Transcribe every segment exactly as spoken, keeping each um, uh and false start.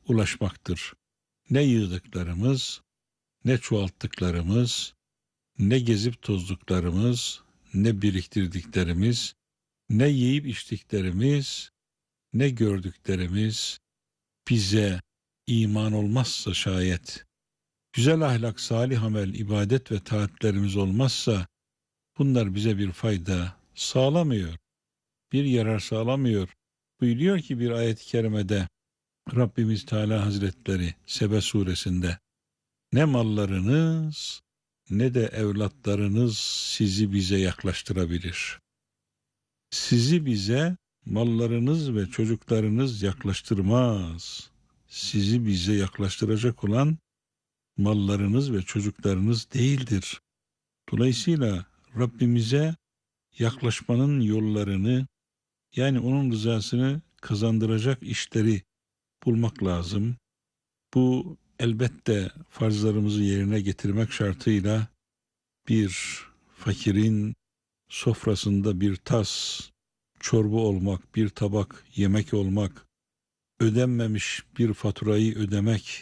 ulaşmaktır. Ne yığdıklarımız, ne çoğalttıklarımız, ne gezip tozduklarımız, ne biriktirdiklerimiz, ne yiyip içtiklerimiz, ne gördüklerimiz bize iman olmazsa şayet, güzel ahlak, salih amel, ibadet ve taatlerimiz olmazsa bunlar bize bir fayda sağlamıyor, bir yarar sağlamıyor. Buyuruyor ki bir ayet-i kerimede Rabbimiz Teala Hazretleri Sebe suresinde, ne mallarınız ne de evlatlarınız sizi bize yaklaştırabilir. Sizi bize mallarınız ve çocuklarınız yaklaştırmaz. Sizi bize yaklaştıracak olan mallarınız ve çocuklarınız değildir. Dolayısıyla Rabbimize yaklaşmanın yollarını, yani onun rızasını kazandıracak işleri bulmak lazım. Bu elbette farzlarımızı yerine getirmek şartıyla bir fakirin sofrasında bir tas çorba olmak, bir tabak yemek olmak, ödenmemiş bir faturayı ödemek,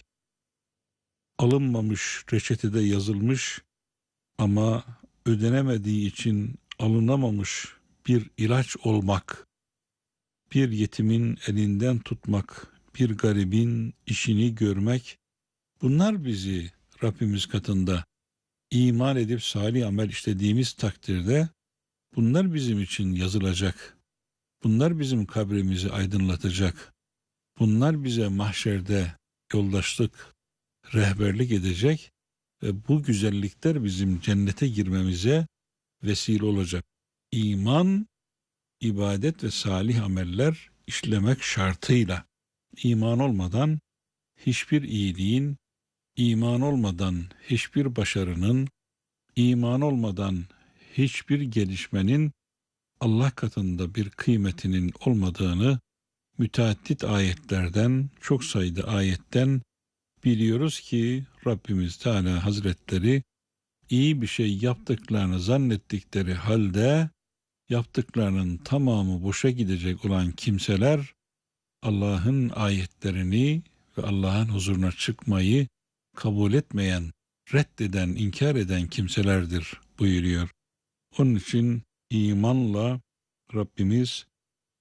alınmamış reçetede yazılmış ama ödenemediği için alınamamış bir ilaç olmak, bir yetimin elinden tutmak, bir garibin işini görmek, bunlar bizi Rabbimiz katında iman edip salih amel işlediğimiz takdirde bunlar bizim için yazılacak. Bunlar bizim kabrimizi aydınlatacak. Bunlar bize mahşerde yoldaşlık, rehberlik edecek ve bu güzellikler bizim cennete girmemize vesile olacak. İman, ibadet ve salih ameller işlemek şartıyla. İman olmadan hiçbir iyiliğin, iman olmadan hiçbir başarının, iman olmadan hiçbir gelişmenin Allah katında bir kıymetinin olmadığını müteaddit ayetlerden, çok sayıda ayetten biliyoruz ki Rabbimiz Teala Hazretleri iyi bir şey yaptıklarını zannettikleri halde yaptıklarının tamamı boşa gidecek olan kimseler Allah'ın ayetlerini ve Allah'ın huzuruna çıkmayı kabul etmeyen, reddeden, inkar eden kimselerdir buyuruyor. Onun için imanla Rabbimiz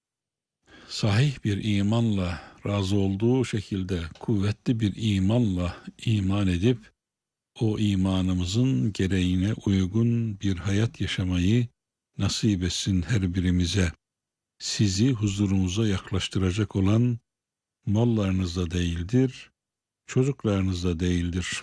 sahih bir imanla, razı olduğu şekilde kuvvetli bir imanla iman edip o imanımızın gereğine uygun bir hayat yaşamayı nasip etsin her birimize. Sizi huzurumuza yaklaştıracak olan mallarınızda değildir, çocuklarınızda değildir.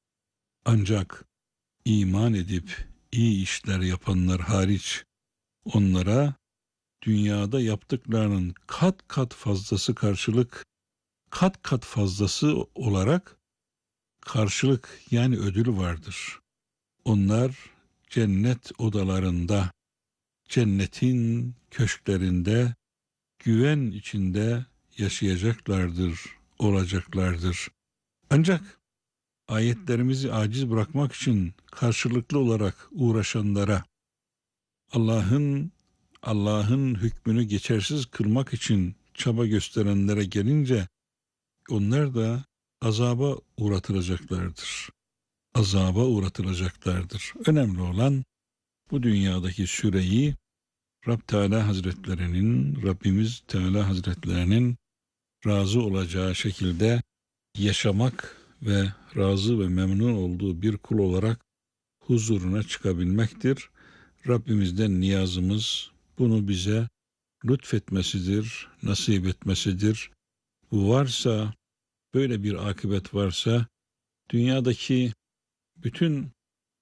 Ancak iman edip iyi işler yapanlar hariç onlara dünyada yaptıklarının kat kat fazlası karşılık, kat kat fazlası olarak karşılık, yani ödül vardır. Onlar cennet odalarında, cennetin köşklerinde güven içinde yaşayacaklardır, olacaklardır. Ancak ayetlerimizi aciz bırakmak için karşılıklı olarak uğraşanlara, Allah'ın Allah'ın hükmünü geçersiz kılmak için çaba gösterenlere gelince onlar da azaba uğratılacaklardır. Azaba uğratılacaklardır. Önemli olan bu dünyadaki süreyi Rab Teala Hazretlerinin, Rabbimiz Teala Hazretlerinin razı olacağı şekilde yaşamak ve razı ve memnun olduğu bir kul olarak huzuruna çıkabilmektir. Rabbimizden niyazımız bunu bize lütfetmesidir, nasip etmesidir. Bu varsa, böyle bir akıbet varsa, dünyadaki bütün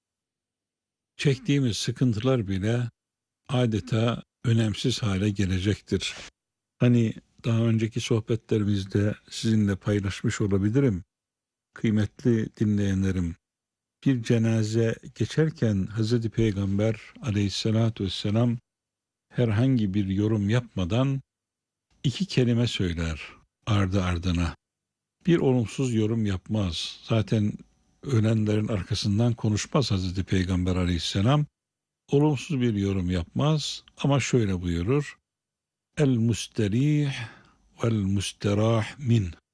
çektiğimiz sıkıntılar bile adeta önemsiz hale gelecektir. Hani daha önceki sohbetlerimizde sizinle paylaşmış olabilirim. Kıymetli dinleyenlerim, bir cenaze geçerken Hazreti Peygamber aleyhissalatü vesselam herhangi bir yorum yapmadan iki kelime söyler ardı ardına. Bir olumsuz yorum yapmaz. Zaten ölenlerin arkasından konuşmaz Hazreti Peygamber aleyhisselam. Olumsuz bir yorum yapmaz ama şöyle buyurur: El musterih vel musterah min.